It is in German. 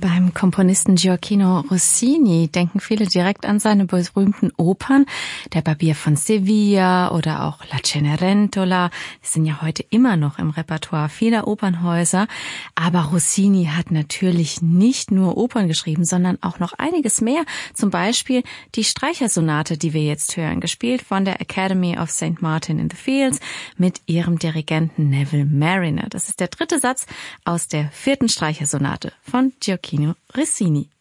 Beim Komponisten Gioacchino Rossini denken viele direkt an seine berühmten Opern, der Barbier von Sevilla oder auch La Cenerentola. Die sind ja heute immer noch im Repertoire vieler Opernhäuser. Aber Rossini hat natürlich nicht nur Opern geschrieben, sondern auch noch einiges mehr. Zum Beispiel die Streichersonate, die wir jetzt hören, gespielt von der Academy of St. Martin in the Fields mit ihrem Dirigenten Neville Marriner. Das ist der dritte Satz aus der 4. Streichersonate von Gioacchino Rossini.